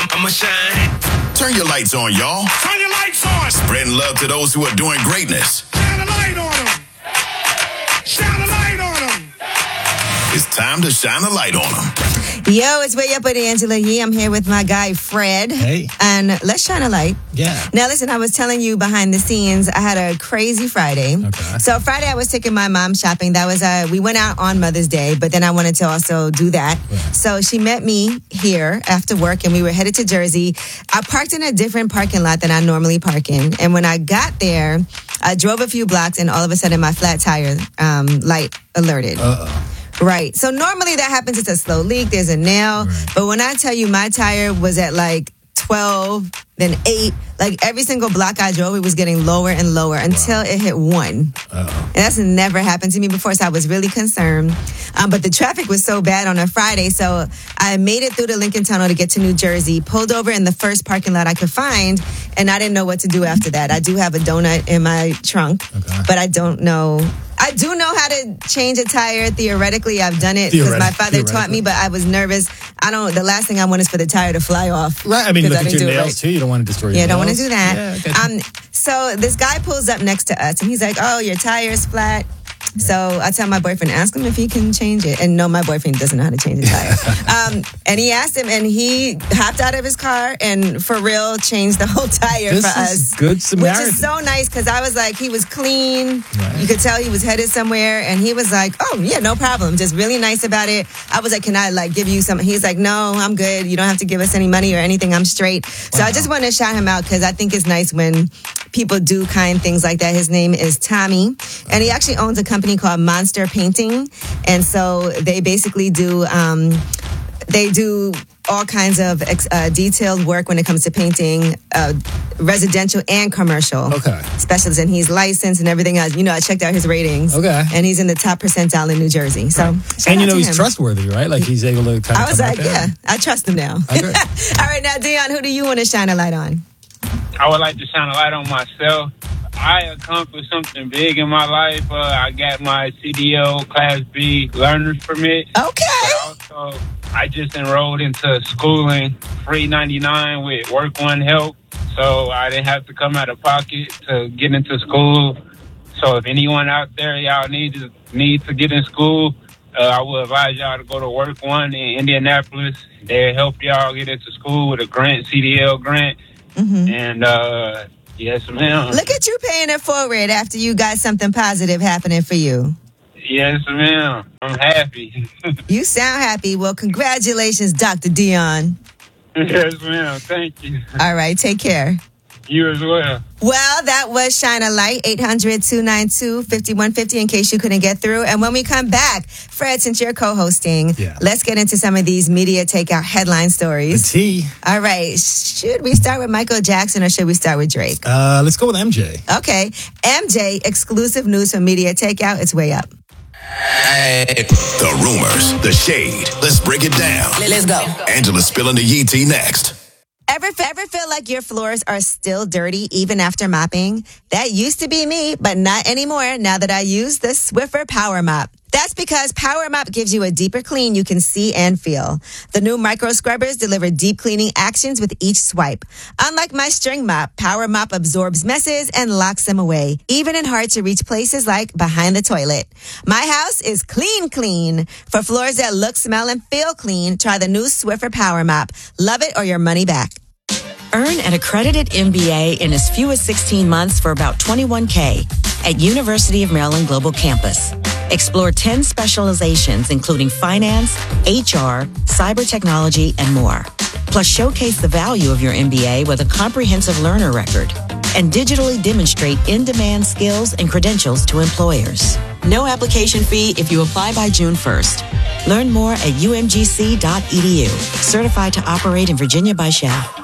I'ma shine. Turn your lights on, y'all. Turn your lights on. Spreading love to those who are doing greatness. Shine a light on them. Shine a light on them. It's time to shine a light on them. Yo, it's Way Up with Angela Yee. I'm here with my guy, Fred. Hey. And let's shine a light. Yeah. Now, listen, I was telling you behind the scenes, I had a crazy Friday. Okay. So Friday, I was taking my mom shopping. That was, we went out on Mother's Day, but then I wanted to also do that. Right. So she met me here after work, and we were headed to Jersey. I parked in a different parking lot than I normally park in. And when I got there, I drove a few blocks, and all of a sudden, my flat tire light alerted. Uh-oh. Right. So normally that happens. It's a slow leak. There's a nail. Right. But when I tell you my tire was at like 12, then 8, like every single block I drove, it was getting lower and lower until it hit 1. Uh-oh. And that's never happened to me before, so I was really concerned. But the traffic was so bad on a Friday, so I made it through the Lincoln Tunnel to get to New Jersey, pulled over in the first parking lot I could find, and I didn't know what to do after that. I do have a donut in my trunk, but I don't know. I do know how to change a tire. Theoretically, I've done it because my father taught me, but I was nervous. The last thing I want is for the tire to fly off. Right. I mean, look at your nails, right. too. You don't want to destroy your nails. Yeah, I don't want to do that. Yeah, okay. So this guy pulls up next to us, and he's like, oh, your tire's flat. So I tell my boyfriend, ask him if he can change it. And no, my boyfriend doesn't know how to change a tire. And he asked him, and he hopped out of his car and for real changed the whole tire This for is us. good Samaritan. Which is so nice because I was like, he was clean. Right. You could tell he was headed somewhere. And he was like, oh, yeah, no problem. Just really nice about it. I was like, can I like give you some? He's like, no, I'm good. You don't have to give us any money or anything. I'm straight. So I just want to shout him out because I think it's nice when people do kind things like that. His name is Tommy. And he actually owns a company called Monster Painting, and so they basically do all kinds of detailed work when it comes to painting, residential and commercial. Okay. Specialists, and he's licensed and everything else. I checked out his ratings. Okay. And he's in the top percentile in New Jersey. So, shout and out to he's him. trustworthy, right? Like he's able to kind of. I was come like, out there. yeah, I trust him now. Okay. All right, now Dion, who do you want to shine a light on? I would like to shine a light on myself. I accomplished something big in my life. I got my CDL Class B learner's permit. Okay. But also, I just enrolled into schooling, free 99 with Work One Help. So I didn't have to come out of pocket to get into school. So if anyone out there, y'all need to get in school, I would advise y'all to go to Work One in Indianapolis. They'll help y'all get into school with a grant, CDL grant. Mm-hmm. And, yes, ma'am. Look at you paying it forward after you got something positive happening for you. Yes, ma'am. I'm happy. You sound happy. Well, congratulations, Dr. Dion. Yes, ma'am. Thank you. All right, take care. You as well. Well, that was Shine a Light, 800-292-5150 in case you couldn't get through. And when we come back, Fred, since you're co-hosting, let's get into some of these media takeout headline stories. The tea. All right. Should we start with Michael Jackson or should we start with Drake? Let's go with MJ. Okay. MJ, exclusive news from Media Takeout. It's way up. The rumors, the shade. Let's break it down. Let's go. Angela's spilling the Yee tea next. Ever feel like your floors are still dirty even after mopping? That used to be me, but not anymore now that I use the Swiffer Power Mop. That's because Power Mop gives you a deeper clean you can see and feel. The new micro scrubbers deliver deep cleaning actions with each swipe. Unlike my string mop, Power Mop absorbs messes and locks them away, even in hard to reach places like behind the toilet. My house is clean. For floors that look, smell, and feel clean, try the new Swiffer Power Mop. Love it or your money back. Earn an accredited MBA in as few as 16 months for about $21K at University of Maryland Global Campus. Explore 10 specializations, including finance, HR, cyber technology, and more. Plus, showcase the value of your MBA with a comprehensive learner record and digitally demonstrate in-demand skills and credentials to employers. No application fee if you apply by June 1st. Learn more at umgc.edu. Certified to operate in Virginia by Shell.